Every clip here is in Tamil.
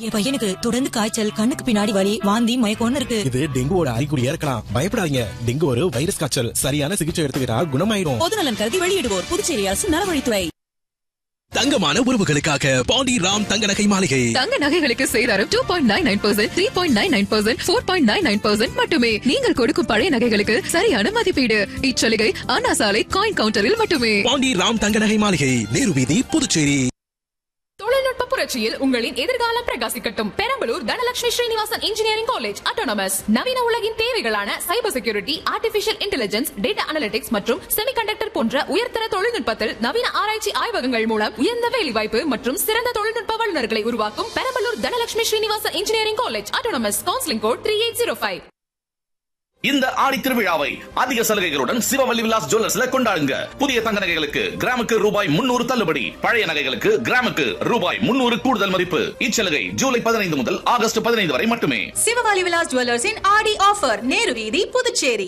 என் பையனுக்கு தொடர்ந்து காய்ச்சல், கண்ணுக்கு பின்னாடி வலி, வாந்தி, மயக்கம்னு இருக்கு. இது டெங்குவோட அறிகுறியா இருக்கலாம். பயப்படாதீங்க. டெங்கு ஒரு வைரஸ் காய்ச்சல். சரியான சிகிச்சை எடுத்துக்கிட்டா குணமாயிரும். பொதுநலன் கருதி வெளியிடுவோர் புதுச்சேரி அரசு நலவழித்துறை. தங்கமான உறவுகளுக்காக பாண்டி ராம் தங்க நகை மாளிகை. தங்க நகைகளுக்கு சேதாரம் 2.99%, 3.99%, 4.99% மட்டுமே. நீங்கள் கொடுக்கும் பழைய நகைகளுக்கு சரியான மதிப்பீடு. இச்சலுகை அண்ணா சாலை காயின் கவுண்டரில் மட்டுமே. பாண்டி ராம் தங்க நகை மாளிகை, நேரு வீதி, புதுச்சேரி. தொழில்நுட்ப புரட்சியில் உங்களின் எதிர்காலம் பிரகாசிக்கட்டும். Perambalur Dhanalakshmi Srinivasan engineering college autonomous. நவீன உலகின் தேவைகளான cyber security, artificial intelligence, data analytics மற்றும் செமிகண்டக்டர் போன்ற உயர்தர தொழில்நுட்பத்தில் நவீன ஆராய்ச்சி ஆய்வகங்கள் மூலம் உயர்ந்த வேலைவாய்ப்பு மற்றும் சிறந்த தொழில்நுட்ப வல்லுநர்களை உருவாக்கும் Perambalur Dhanalakshmi Srinivasan engineering college autonomous. Counselling code 3805. இந்த ஆடி திருவிழாவை அதிக சலுகைகளுடன் சிவவல்லி விலாஸ் ஜுவல்லர்ஸ்ல கொண்டாடுங்க. புதிய தங்க நகைகளுக்கு கிராமுக்கு ரூபாய் 300 தள்ளுபடி, பழைய நகைகளுக்கு கிராமுக்கு ரூபாய் 300 கூடுதல் மதிப்பு. இச்சலுகை ஜூலை 15 முதல் ஆகஸ்ட் 15 வரை மட்டுமே. சிவவல்லி விலாஸ் ஜுவல்லர்ஸின் ஆடி ஆஃபர், நேரு வீதி, புதுச்சேரி.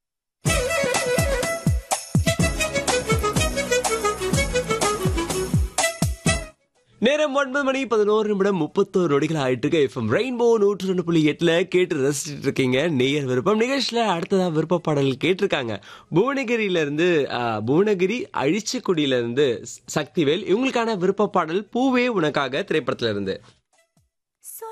நேரம் 9:11:31 ஆயிட்டு இருக்கு. எஃப்எம் ரெயின்போ 102.8 கேட்டு ரசிச்சுட்டு இருக்கீங்க. நேயர் விருப்பம் நிகழ்ச்சியில அடுத்ததா விருப்ப பாடல் கேட்டிருக்காங்க. புவனகிரி அழிச்சிக்குடியில இருந்து சக்திவேல். இவங்களுக்கான விருப்ப பாடல் பூவே உனக்காக திரைப்படத்துல இருந்து.